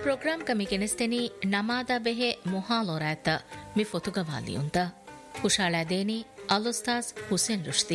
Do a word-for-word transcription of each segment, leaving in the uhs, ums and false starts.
ಪ್ರೋಗ್ರಾಂ ಕಮಿಗೆನೆಸ್ತೆನಿ ನಮಾದ ಬೆಹೆ ಮುಹಾಲೋರಾತ ಮಿ ಫೊತುಗವಾಲಿಯುಂತ ಹುಷಾಳಾದೇನಿ ಅಲುಸ್ತಾಸ್ ಹುಸೇನ್ ರುಷ್ದಿ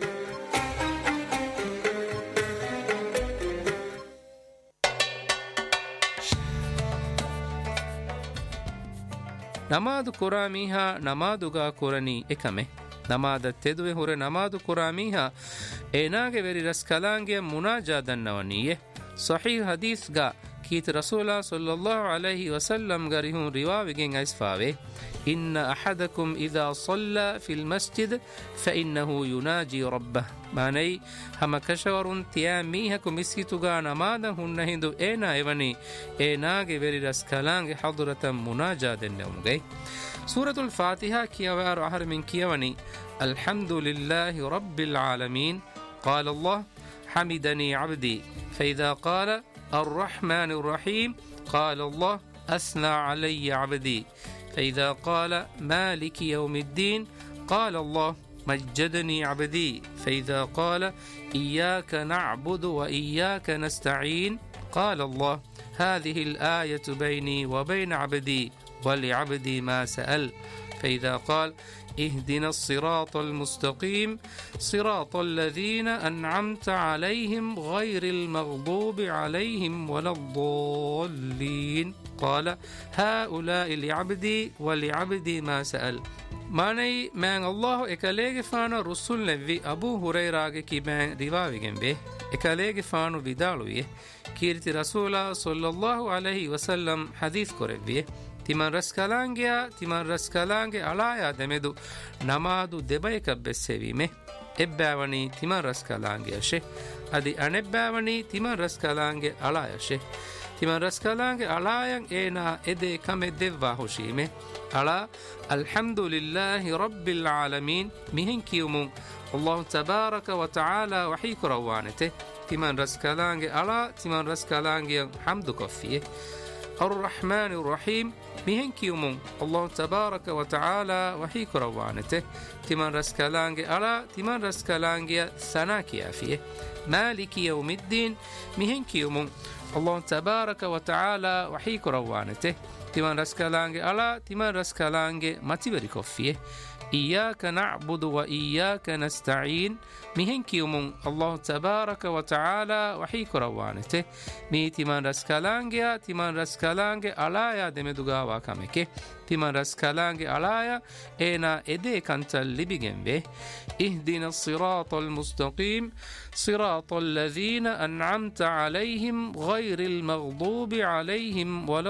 ನಮಾದು ಕುರಾಮೀಹಾ ನಮಾದುಗಾ ಕುರನಿ ಎಕಮೆ ನಮಾದ ತೆದುವೆ ಹೊರೆ ನಮಾದು ಕುರಾಮೀಹಾ ಏನಾಗೆ ವೆರಿ ರಸ್ ಕಲಾಂಗೆ ಮುನಾಜಾದನ್ನವನಿಯೆ ಸಹೀಹ್ ಹದೀಸ್ಗಾ ಕೀತ್ ರಸೂಲ ಸಲ್ಲಲ್ಲಾಹು ಅಲೈಹಿ ವಸಲ್ಲಂ ಗರಿಹು ರಿವಾವಿಗೆಂ ಐಸ್ಫಾವೆ ಇನ್ನ ಅಹದಕುಂ ಇದಾ ಸಲ್ಲ ಫಿಲ್ ಮಸ್ಜಿದ್ ಫಇನ್ನಹು ಯುನಾಜಿ ರಬ್ಬಹ್ ಮಾನೈ ಹಮ ಕಶವರುನ್ ತಿಯಾ ಮೀಹಕು ಮಿಸ್ಕಿತುಗಾ ನಮಾದ ಹುನ್ನ ಹಿಂದು ಏನಾ ಎವನಿ ಏನಾಗೆ ವೆರಿ ರಸ್ ಕಲಾಂಗೆ ಹದುರತಂ ಮುನಾಜಾದನ್ನವನಿಗೆ ಸೂರತುಲ್ ಫಾತಿಹಾ ಕಿಯವಾರು ಅಹರ್ ಮಿನ್ ಕಿಯವನಿ ಅಲ್ಹಮ್ದುಲಿಲ್ಲಾಹಿ ರಬ್ಬಿಲ್ ಆಲಮೀನ್ قال الله حمدني عبدي فإذا قال الرحمن الرحيم قال الله أثنى علي عبدي فإذا قال مالك يوم الدين قال الله مجدني عبدي فإذا قال إياك نعبد وإياك نستعين قال الله هذه الآية بيني وبين عبدي ولعبدي ما سأل فإذا قال اهدنا الصراط المستقيم صراط الذين أنعمت عليهم غير المغضوب عليهم ولا الضالين قال هؤلاء لعبدي ولعبدي ما سأل ماني من الله إكاليغ فانا رسول نبي أبو هريرة كي من رواوغن به إكاليغ فانو بدالويه كيرتي رسول صلى الله عليه وسلم حديث كوربيه ತಿಮನ್ ರಸ್ಕಲಾಂಗೆಯ ತಿಮನ್ ರಸ್ಕಲಾಂಗೆ ಅಳಾಯ ದೆಮೆದು ನಮಾದು ದೆಬಯಕ ಬೆಸ್ಸೆವೀಮೆ ಎಬ್ಬಾವಣಿ ತಿಮನ್ ರಸ್ಕಲಾಂಗೆಯಶೆ ಅದಿ ಅಣೆಬ್ಬಾವಣಿ ತಿಮನ್ ರಸ್ಕಲಾಂಗೆ ಅಳಾಯಶೆ ತಿಮನ್ ರಸ್ಕಲಾಂಗೆ ಅಳಾಯಂ ಏನಾ ಎದೆ ಕಮೆ ದೆವ್ವಾ ಹುಶೀಮೆ ಅಳ ಅಲ್ಹಮ್ದುಲಿಲ್ಲಾಹಿ ರಬ್ಬಿಲ್ ಆಲಮೀನ್ ಮಿಹಿನ್ ಕಿಯುಮುಂ ಅಲ್ಲಾಹು ತಬಾರಕ ವ ತಆಲಾ ವಹೀಕು ರವ್ವಾನತೆ ತಿಮನ್ ರಸ್ಕಲಾಂಗೆ ಅಳ ತಿಮನ್ ರಸ್ಕಲಾಂಗೆ ಹಮ್ದು ಕೊಫಿಯೆ الرحمن الرحيم مهن كيومون الله تبارك وتعالى وحيك روانته تمن رسكالانجي ألا تمن رسكالانجي سناكيا فيه مالك يوم الدين مهن كيومون الله تبارك وتعالى وحيك روانته تمن رسكالانجي ألا تمن رسكالانجي متبركو فيه إياك نعبد وإياك نستعين مهن كيومون الله تبارك وتعالى وحيك روانته مي تمان رسكالانجيا تمان رسكالانجي ألايا دمدوغا واكامكي تمان رسكالانجي ألايا إينا إدي كانت اللبيجن به اهدنا الصراط المستقيم صراط الذين أنعمت عليهم غير المغضوب عليهم ولا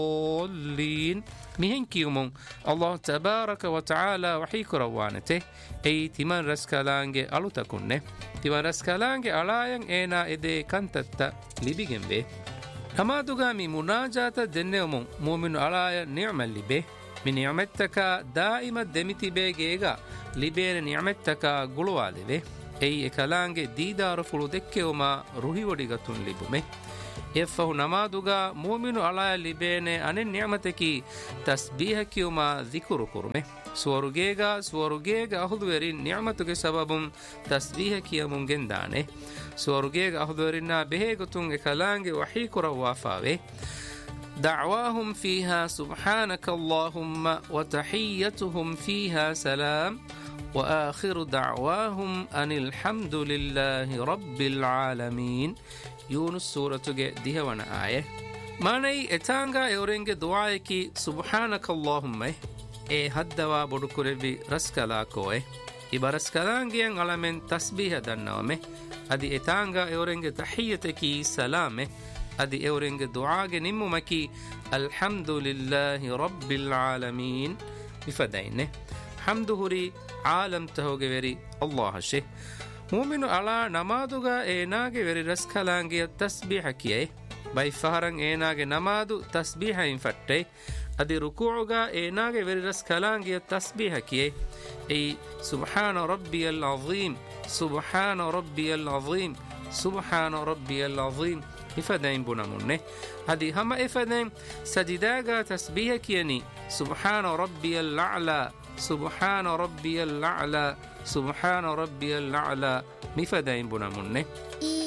الضالين مهن كيومون الله تبارك وتعالى وحيك روانته أي تمان رسكالانجي ألو تكونه تمان رسكالانجي ألايان إينا إدي كانتت لبيجن به أما دوغامي مناجاة دنيومون مؤمن ألايا نعم اللي من نعمتك دائما دمتي بيجيغا لبير نعمتك قلوا به أي إكالانجي ديدار فلو دكيوما روحي وديغتون لبومه ಎಫ್ಫಹು ನಮಾದುಗ ಮೂಮಿನು ಅಲಾಯ ಲಿಬೇನೆ ಅನೆ ನಿಯಮತಕಿ ತಸ್ಬೀಹ ಕಿಯುಮ ಜಿಕುರು ಕುರುಮೆ ಸ್ವರುಗೇಗ ಸ್ವರುಗೇಗ ಅಹುದುವೆರಿ ನಿಯಮತುಗೆ ಸಬಬುಂ ತಸ್ಬೀಹ ಕಿಯಮುಂಗೆನ್ ದಾನೆ ಸ್ವರುಗೇಗ ಅಹುದುವೆರಿನ ಬೆಹೆಗುತುಂ ಎಕಲಾಂಗೆ ವಹೀ ಕುರವಾಫಾವೆ دعواهم فيها سبحانك اللهم وتحيتهم فيها سلام وآخر دعواهم أن الحمد لله رب العالمين ಯೂನುಸ್ ಸೂರತುಗೆ ದಿಹವನ ಆಯೆ ಮಾನೈ ಎತಾಂಗ ಎವರೆಂಗೆ ದುಆಯಕಿ ಸುಬ್ಹಾನಕಲ್ಲಾಹುಮ್ಮೆ ಎ ಹದ್ದವಾ ಬೊಡುಕುರೆವಿ ರಸ್ಕಲಾಕೋಯೆ ಇ ಬರಸ್ಕಲಾಂಗಿಯಂ ಅಲಮೆನ್ ತಸ್ಬೀಹ ದನ್ನವಮೆ ಅದಿ ಎತಾಂಗ ಎವರೆಂಗೆ ತಹಿಯತಕಿ ಸಲಾಮೆ ಅದಿ ಎವರೆಂಗೆ ದುಆಗೆ ನಿಮ್ಮುಮಕಿ ಅಲ್ಹಮ್ದುಲಿಲ್ಲಾಹಿ ರಬ್ಬಿಲ್ ಆಲಮೀನ್ ಇಫದೈನೆ ಹಮ್ದು ಹುರಿ ಆಲಂ ತಹೋಗೆ ವೆರಿ ಅಲ್ಲಾಹಶೆ ಮೂಮಿನು ಅಲಾ ನಮಾದುಗ ಏನಾಗೆ ವೆರಿ ರಸ್ಕಲಾಂಗಿಯ ತಸ್ಬೀಹ ಕಿಯೆ ಬೈ ಫಹರಂ ಏನಾಗೆ ನಮಾದು ತಸ್ಬೀಹ ಇನ್ ಫಟ್ಟೆ ಅದಿ ರುಕೂಗ ಏನಾಗೆ ವೆರಿ ರಸ್ಕಲಾಂಗಿಯ ತಸ್ಬೀಹ ಕಿಯೆ ಐ ಸುಬ್ಹಾನ ರಬ್ಬಿಯಲ್ ಅಜೀಮ್ ಸುಬ್ಹಾನ ರಬ್ಬಿಯಲ್ ಅಜೀಮ್ ಸುಬ್ಹಾನ ರಬ್ಬಿಯಲ್ ಅಜೀಮ್ ಇಫದೈನ್ ಬುನಮುನ್ನೆ ಅದಿ ಹಮ ಇಫದೈನ್ ಸಜಿದಾಗ ತಸ್ಬೀಹ ಕಿಯನಿ ಸುಬ್ಹಾನ ರಬ್ಬಿಯಲ್ ಅಅಲಾ ಸುಬ್ಹಾನ ರಬ್ಬಿಯಲ್ ಅಅಲಾ سبحان ربي الأعلى مفدين بنامونه